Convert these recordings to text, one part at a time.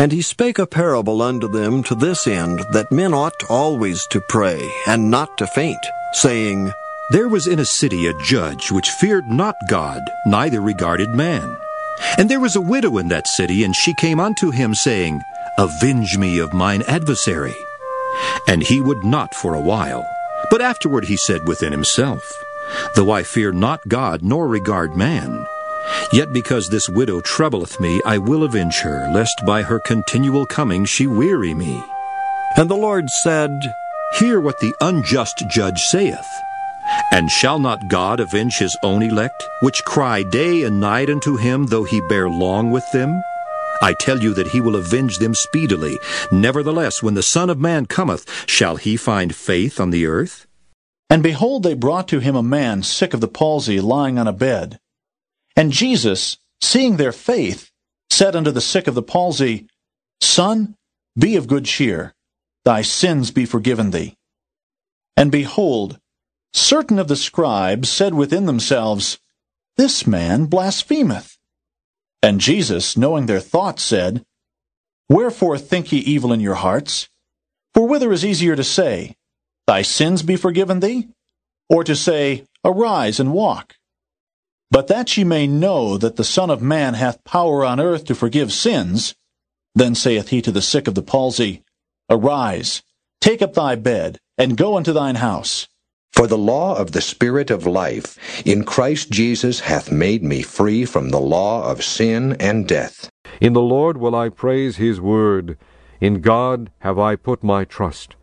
And he spake a parable unto them to this end, that men ought always to pray, and not to faint, saying, There was in a city a judge which feared not God, neither regarded man. And there was a widow in that city, and she came unto him, saying, Avenge me of mine adversary. And he would not for a while. But afterward he said within himself, Though I fear not God, nor regard man, yet because this widow troubleth me, I will avenge her, lest by her continual coming she weary me. And the Lord said, Hear what the unjust judge saith. And shall not God avenge his own elect, which cry day and night unto him, though he bear long with them? I tell you that he will avenge them speedily. Nevertheless, when the Son of Man cometh, shall he find faith on the earth? And behold, they brought to him a man sick of the palsy, lying on a bed. And Jesus, seeing their faith, said unto the sick of the palsy, Son, be of good cheer, thy sins be forgiven thee. And behold, certain of the scribes said within themselves, This man blasphemeth. And Jesus, knowing their thoughts, said, Wherefore think ye evil in your hearts? For whither is easier to say, Thy sins be forgiven thee? Or to say, Arise and walk? But that ye may know that the Son of Man hath power on earth to forgive sins, then saith he to the sick of the palsy, Arise, take up thy bed, and go unto thine house. For the law of the Spirit of life in Christ Jesus hath made me free from the law of sin and death. In the Lord will I praise his word. In God have I put my trust.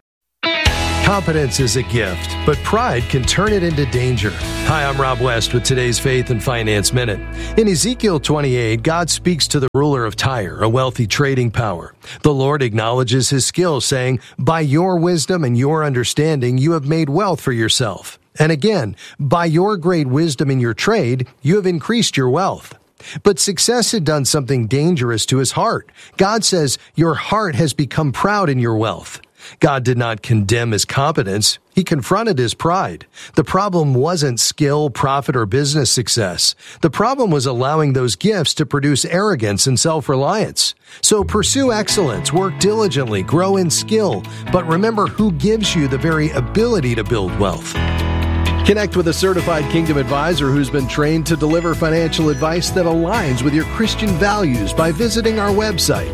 Competence is a gift, but pride can turn it into danger. Hi, I'm Rob West with today's Faith and Finance Minute. In Ezekiel 28, God speaks to the ruler of Tyre, a wealthy trading power. The Lord acknowledges his skill, saying, By your wisdom and your understanding you have made wealth for yourself. And again, by your great wisdom in your trade, you have increased your wealth. But success had done something dangerous to his heart. God says, Your heart has become proud in your wealth. God did not condemn his competence. He confronted his pride. The problem wasn't skill, profit, or business success. The problem was allowing those gifts to produce arrogance and self-reliance. So pursue excellence, work diligently, grow in skill, but remember who gives you the very ability to build wealth. Connect with a certified Kingdom advisor who's been trained to deliver financial advice that aligns with your Christian values by visiting our website,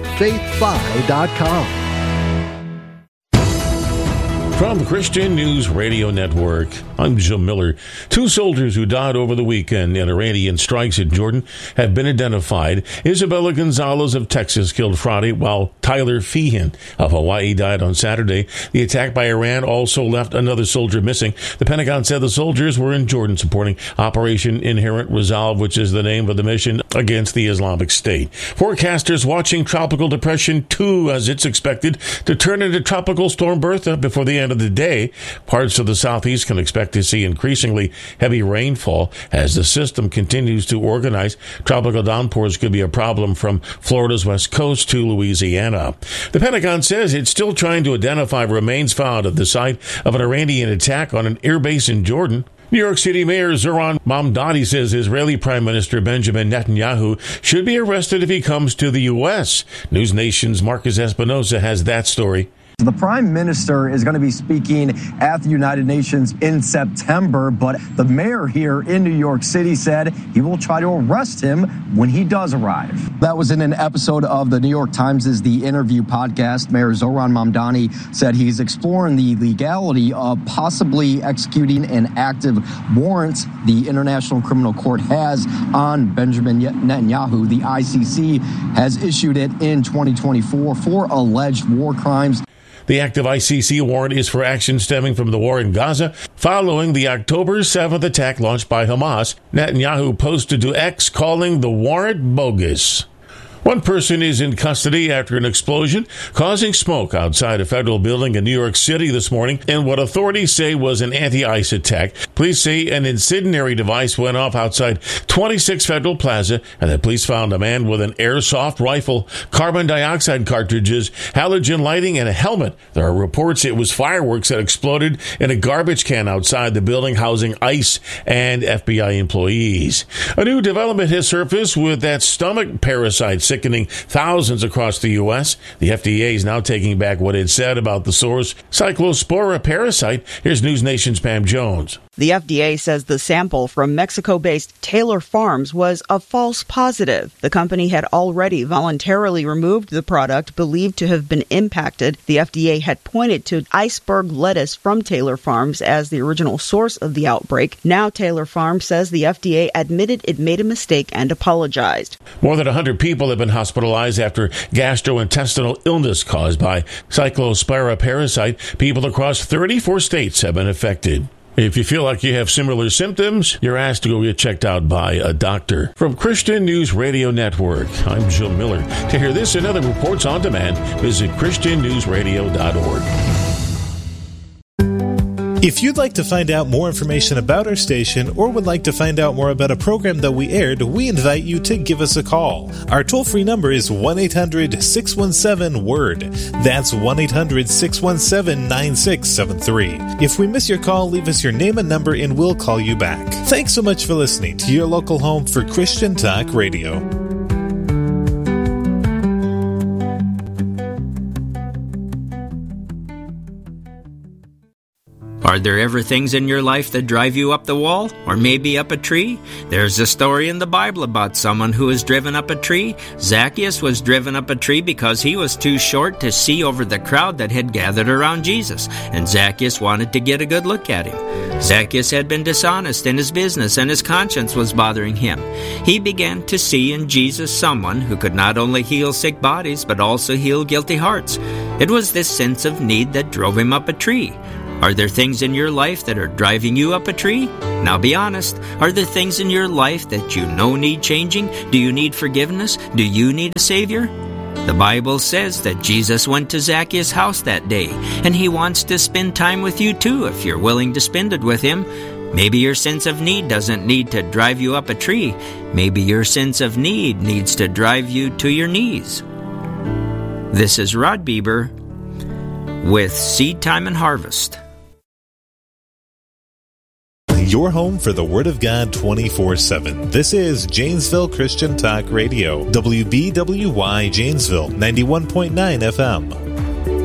faithfi.com. From the Christian News Radio Network, I'm Jim Miller. 2 soldiers who died over the weekend in Iranian strikes in Jordan have been identified. Isabella Gonzalez of Texas killed Friday, while Tyler Feehan of Hawaii died on Saturday. The attack by Iran also left another soldier missing. The Pentagon said the soldiers were in Jordan supporting Operation Inherent Resolve, which is the name of the mission against the Islamic State. Forecasters watching Tropical Depression 2 as it's expected to turn into Tropical Storm Bertha before the end of the day. Parts of the southeast can expect to see increasingly heavy rainfall as the system continues to organize. Tropical downpours could be a problem from Florida's west coast to Louisiana. The Pentagon says it's still trying to identify remains found at the site of an Iranian attack on an airbase in Jordan. New York City Mayor Zohran Mamdani says Israeli Prime Minister Benjamin Netanyahu should be arrested if he comes to the U.S. News Nation's Marcus Espinosa has that story. The Prime Minister is going to be speaking at the United Nations in September, but the mayor here in New York City said he will try to arrest him when he does arrive. That was in an episode of the New York Times' The Interview podcast. Mayor Zohran Mamdani said he's exploring the legality of possibly executing an active warrant the International Criminal Court has on Benjamin Netanyahu. The ICC has issued it in 2024 for alleged war crimes. The active ICC warrant is for action stemming from the war in Gaza following the October 7th attack launched by Hamas. Netanyahu posted to X calling the warrant bogus. One person is in custody after an explosion causing smoke outside a federal building in New York City this morning in what authorities say was an anti-ICE attack. Police say an incendiary device went off outside 26 Federal Plaza, and the police found a man with an airsoft rifle, carbon dioxide cartridges, halogen lighting, and a helmet. There are reports it was fireworks that exploded in a garbage can outside the building housing ICE and FBI employees. A new development has surfaced with that stomach parasite sickening thousands across the U.S. The FDA is now taking back what it said about the source, Cyclospora parasite. Here's News Nation's Pam Jones. The FDA says the sample from Mexico-based Taylor Farms was a false positive. The company had already voluntarily removed the product believed to have been impacted. The FDA had pointed to iceberg lettuce from Taylor Farms as the original source of the outbreak. Now Taylor Farms says the FDA admitted it made a mistake and apologized. More than 100 people have been hospitalized after gastrointestinal illness caused by Cyclospora parasite. People across 34 states have been affected. If you feel like you have similar symptoms, you're asked to go get checked out by a doctor. From Christian News Radio Network, I'm Jill Miller. To hear this and other reports on demand, visit ChristianNewsRadio.org. If you'd like to find out more information about our station or would like to find out more about a program that we aired, we invite you to give us a call. Our toll-free number is 1-800-617-WORD. That's 1-800-617-9673. If we miss your call, leave us your name and number and we'll call you back. Thanks so much for listening to your local home for Christian Talk Radio. Are there ever things in your life that drive you up the wall, or maybe up a tree? There's a story in the Bible about someone who was driven up a tree. Zacchaeus was driven up a tree because he was too short to see over the crowd that had gathered around Jesus, and Zacchaeus wanted to get a good look at him. Zacchaeus had been dishonest in his business, and his conscience was bothering him. He began to see in Jesus someone who could not only heal sick bodies, but also heal guilty hearts. It was this sense of need that drove him up a tree. Are there things in your life that are driving you up a tree? Now be honest. Are there things in your life that you know need changing? Do you need forgiveness? Do you need a Savior? The Bible says that Jesus went to Zacchaeus' house that day, and He wants to spend time with you too if you're willing to spend it with Him. Maybe your sense of need doesn't need to drive you up a tree. Maybe your sense of need needs to drive you to your knees. This is Rod Bieber with Seed Time and Harvest. Your home for the Word of God 24/7. This is Janesville Christian Talk Radio, WBWY Janesville, 91.9 FM.